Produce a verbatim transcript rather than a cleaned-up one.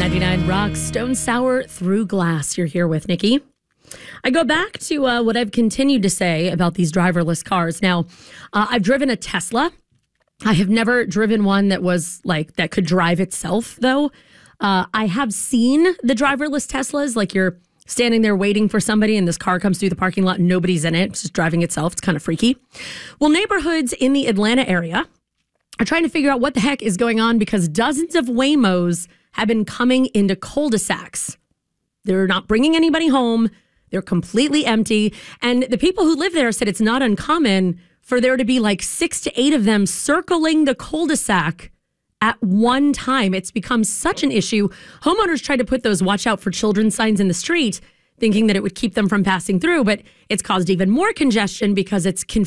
ninety-nine Rock, Stone Sour Through Glass. You're here with Nikki. I go back to uh, what I've continued to say about these driverless cars. Now, uh, I've driven a Tesla. I have never driven one that was like, that could drive itself, though. Uh, I have seen the driverless Teslas, like you're standing there waiting for somebody and this car comes through the parking lot and nobody's in it. It's just driving itself. It's kind of freaky. Well, neighborhoods in the Atlanta area are trying to figure out what the heck is going on because dozens of Waymos have been coming into cul-de-sacs. They're not bringing anybody home. They're completely empty. And the people who live there said it's not uncommon for there to be like six to eight of them circling the cul-de-sac at one time. It's become such an issue. Homeowners tried to put those watch out for children signs in the street, thinking that it would keep them from passing through, but it's caused even more congestion because it's confusing.